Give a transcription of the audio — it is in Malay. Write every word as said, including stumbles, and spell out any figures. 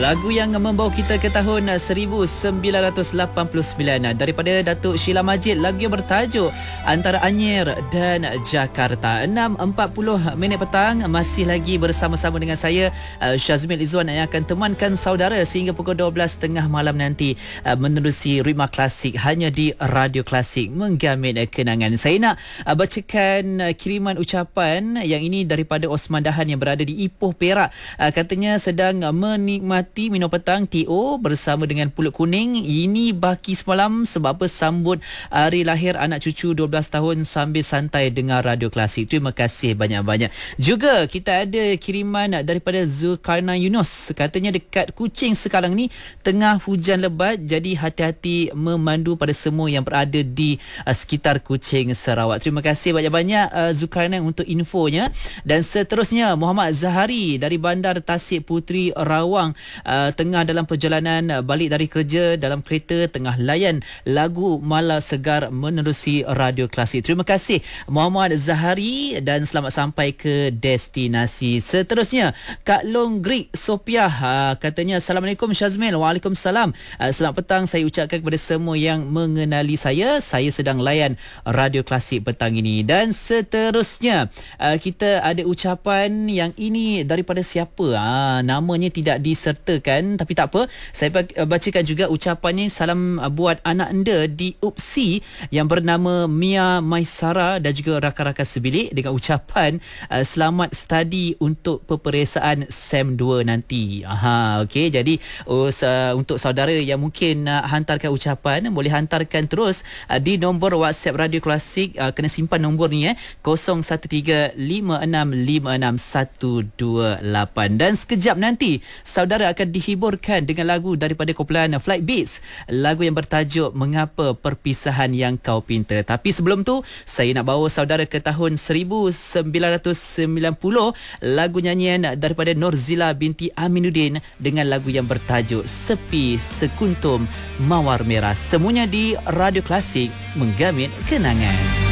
Lagu yang membawa kita ke tahun seribu sembilan ratus lapan puluh sembilan daripada Datuk Sheila Majid, lagu yang bertajuk Antara Anyer dan Jakarta. enam empat puluh minit petang, masih lagi bersama-sama dengan saya Syazmil Izzuan yang akan temankan saudara sehingga pukul dua belas tiga puluh malam nanti menerusi Ritma Klasik hanya di Radio Klasik, menggamin kenangan. Saya nak bacakan kiriman ucapan yang ini daripada Osman Dahan yang berada di Ipoh, Perak. Katanya sedang menikmati minum petang T O bersama dengan Pulut Kuning. Ini baki semalam sebab apa, sambut hari lahir anak cucu dua belas tahun sambil santai dengar Radio Klasik. Terima kasih banyak-banyak. Juga kita ada kiriman daripada Zulkarnain Yunus. Katanya dekat Kuching sekarang ni tengah hujan lebat, jadi hati-hati memandu pada semua yang berada di uh, sekitar Kuching, Sarawak. Terima kasih banyak-banyak uh, Zulkarnain untuk infonya. Dan seterusnya Muhammad Zahari dari Bandar Tasik Puteri, Rawang, uh, tengah dalam perjalanan uh, balik dari kerja, dalam kereta tengah layan lagu Mala Segar menerusi Radio Klasik. Terima kasih Muhammad Zahari dan selamat sampai ke destinasi. Seterusnya Kak Long Grik Sopiah, uh, katanya Assalamualaikum Syazmil. Waalaikumsalam. Uh, selamat petang, saya ucapkan kepada semua yang mengenali saya. Saya sedang layan Radio Klasik petang ini. Dan seterusnya uh, kita ada ucapan yang ini daripada siapa? Ah, namanya tidak disertakan, tapi tak apa. Saya bacakan juga ucapannya. Salam buat anak anda di U P S I yang bernama Mia Maisara dan juga rakan-rakan sebilik dengan ucapan uh, selamat study untuk peperiksaan SEM dua nanti. Aha, okey. Jadi uh, untuk saudara yang mungkin nak uh, hantarkan ucapan, boleh hantarkan terus uh, di nombor WhatsApp Radio Klasik. Uh, kena simpan nombor ni eh kosong satu tiga lima enam lima enam satu dua lapan. Dan sekejap nanti saudara akan dihiburkan dengan lagu daripada kumpulan Flight Beats, lagu yang bertajuk Mengapa Perpisahan Yang Kau Pinta. Tapi sebelum tu saya nak bawa saudara ke tahun seribu sembilan ratus sembilan puluh, lagu nyanyian daripada Norzila binti Aminuddin dengan lagu yang bertajuk Sepi Sekuntum Mawar Merah. Semuanya di Radio Klasik, menggamit kenangan.